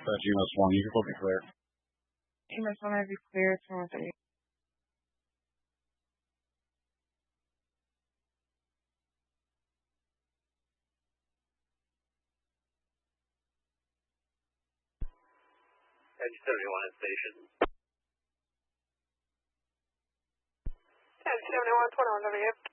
GMS1, you can both be clear. GMS1, I have you clear, 213. Edge 71 at station. Edge 71, 21 W.